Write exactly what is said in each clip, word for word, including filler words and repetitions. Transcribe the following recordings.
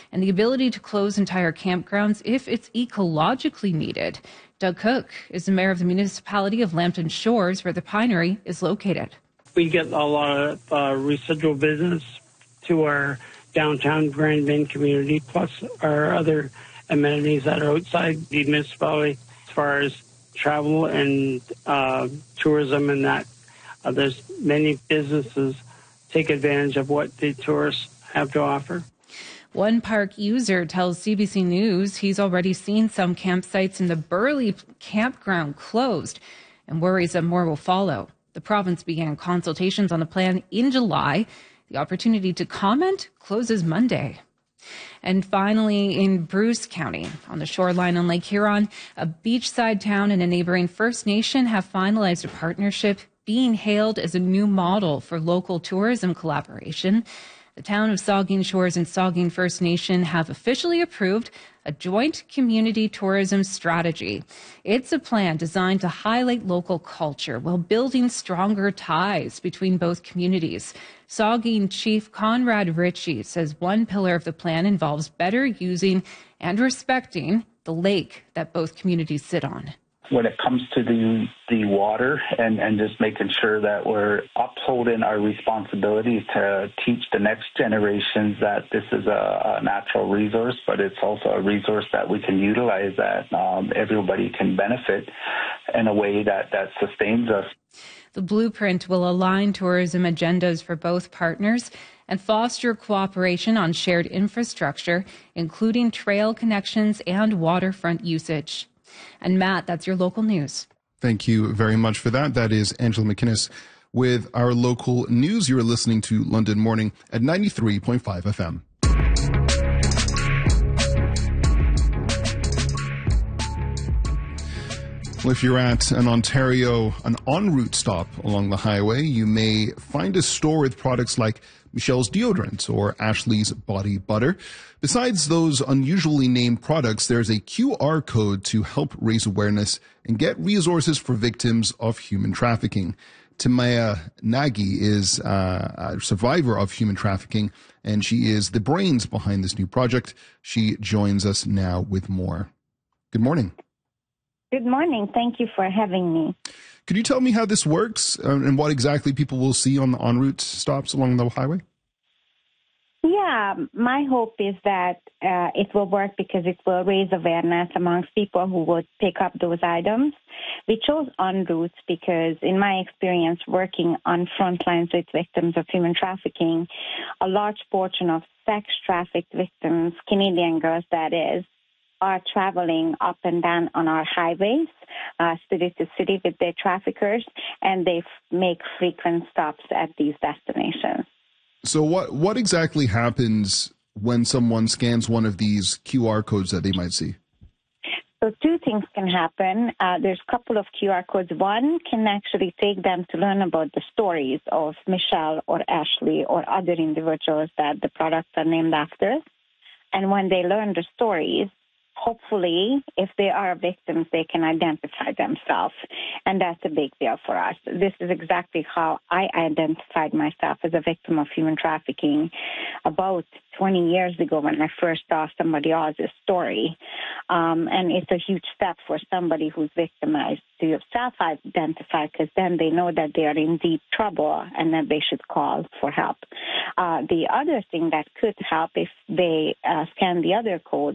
and the ability to close entire campgrounds if it's ecologically needed. Doug Cook is the mayor of the municipality of Lambton Shores, where the Pinery is located. We get a lot of uh, residual business to our downtown Grand Bend community, plus our other amenities that are outside the municipality as far as travel and uh, tourism and that. Uh, there's many businesses take advantage of what the tourists have to offer. One park user tells C B C News he's already seen some campsites in the Burley campground closed and worries that more will follow. The province began consultations on the plan in July. The opportunity to comment closes Monday. And finally, in Bruce County, on the shoreline on Lake Huron, a beachside town and a neighboring First Nation have finalized a partnership being hailed as a new model for local tourism collaboration. The town of Saugeen Shores and Saugeen First Nation have officially approved a joint community tourism strategy. It's a plan designed to highlight local culture while building stronger ties between both communities. Saugeen Chief Conrad Ritchie says one pillar of the plan involves better using and respecting the lake that both communities sit on. When it comes to the the water and, and just making sure that we're upholding our responsibility to teach the next generations that this is a, a natural resource, but it's also a resource that we can utilize, that um, everybody can benefit in a way that, that sustains us. The blueprint will align tourism agendas for both partners and foster cooperation on shared infrastructure, including trail connections and waterfront usage. And Matt, that's your local news. Thank you very much for that. That is Angela McInnes with our local news. You're listening to London Morning at ninety-three point five F M. Well, if you're at an Ontario, an en route stop along the highway, you may find a store with products like Michelle's deodorant or Ashley's body butter. Besides those unusually named products, there's a Q R code to help raise awareness and get resources for victims of human trafficking. Timaya Nagy is uh, a survivor of human trafficking, and she is the brains behind this new project. She joins us now with more. Good morning. Good morning. Thank you for having me. Could you tell me how this works uh, and what exactly people will see on the en route stops along the highway? Yeah, my hope is that uh, it will work because it will raise awareness amongst people who would pick up those items. We chose en routes because, in my experience working on front lines with victims of human trafficking, a large portion of sex trafficked victims, Canadian girls that is, are traveling up and down on our highways, uh, city to city with their traffickers, and they f- make frequent stops at these destinations. So what, what exactly happens when someone scans one of these Q R codes that they might see? So two things can happen. Uh, there's a couple of Q R codes. One can actually take them to learn about the stories of Michelle or Ashley or other individuals that the products are named after. And when they learn the stories, hopefully, if they are victims, they can identify themselves. And that's a big deal for us. This is exactly how I identified myself as a victim of human trafficking about twenty years ago when I first saw somebody else's story. Um, and it's a huge step for somebody who's victimized to self-identify, because then they know that they are in deep trouble and that they should call for help. Uh, the other thing that could help if they uh, scan the other code,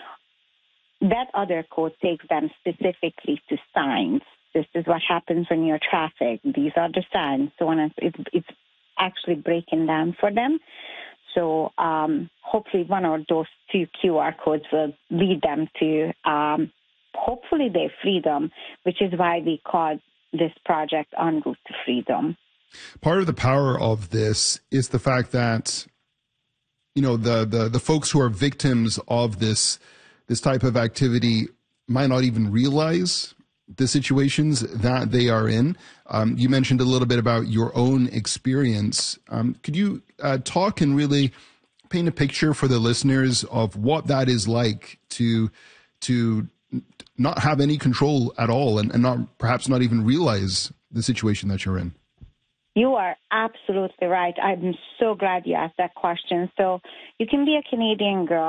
that other code takes them specifically to signs. This is what happens when you're trafficked. These are the signs. So when it's, it's, it's actually breaking down for them. So um, hopefully one of those two Q R codes will lead them to um, hopefully their freedom, which is why we call this project En Route to Freedom. Part of the power of this is the fact that, you know, the, the, the folks who are victims of this this type of activity might not even realize the situations that they are in. Um, you mentioned a little bit about your own experience. Um, could you uh, talk and really paint a picture for the listeners of what that is like to to not have any control at all and, and not perhaps not even realize the situation that you're in? You are absolutely right. I'm so glad you asked that question. So you can be a Canadian girl